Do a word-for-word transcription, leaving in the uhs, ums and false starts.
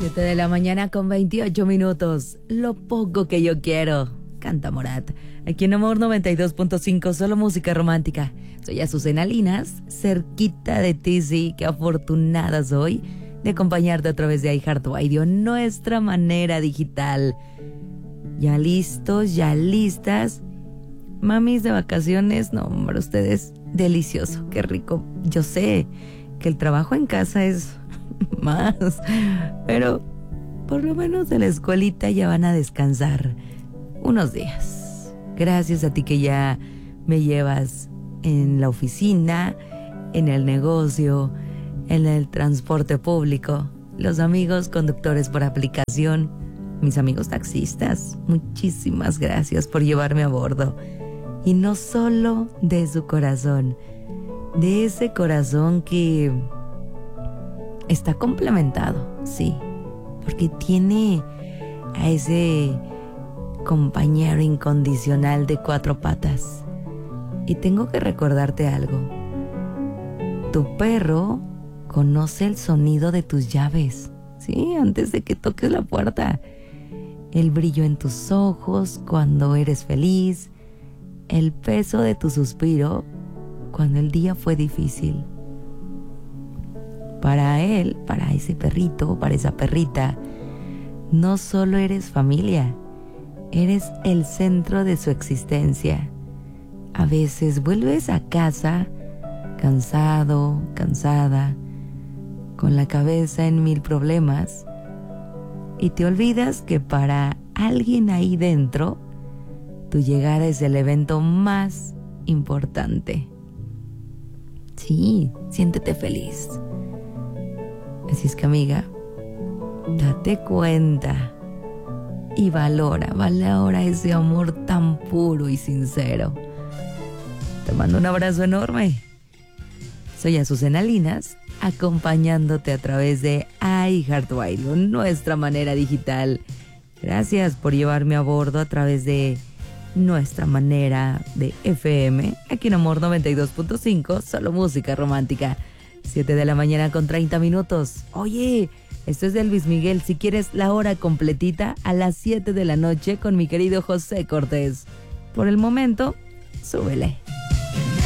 siete de la mañana con veintiocho minutos. Lo poco que yo quiero. Canta Morat. Aquí en Amor noventa y dos punto cinco, solo música romántica. Soy Azucena Linas, cerquita de ti, sí. Qué afortunada soy de acompañarte a través de iHeartRadio, nuestra manera digital. Ya listos, ya listas. Mamis de vacaciones, no, hombre, ustedes, delicioso, qué rico. Yo sé que el trabajo en casa es más, pero por lo menos de la escuelita ya van a descansar unos días. Gracias a ti que ya me llevas en la oficina, en el negocio, en el transporte público, los amigos conductores por aplicación, mis amigos taxistas, muchísimas gracias por llevarme a bordo. Y no solo de su corazón, de ese corazón que está complementado, sí, porque tiene a ese compañero incondicional de cuatro patas. Y tengo que recordarte algo. Tu perro conoce el sonido de tus llaves, sí, antes de que toques la puerta. El brillo en tus ojos cuando eres feliz, el peso de tu suspiro cuando el día fue difícil. Para él, para ese perrito, para esa perrita, no solo eres familia, eres el centro de su existencia. A veces vuelves a casa cansado, cansada, con la cabeza en mil problemas, y te olvidas que para alguien ahí dentro, tu llegada es el evento más importante. Sí, siéntete feliz. Así es que, amiga, date cuenta y valora, valora ese amor tan puro y sincero. Te mando un abrazo enorme. Soy Azucena Linas, acompañándote a través de iHeartRadio, nuestra manera digital. Gracias por llevarme a bordo a través de nuestra manera de F M, aquí en Amor noventa y dos punto cinco, solo música romántica. siete de la mañana con treinta minutos. Oye, esto es de Luis Miguel. Si quieres la hora completita, a las siete de la noche con mi querido José Cortés. Por el momento, súbele.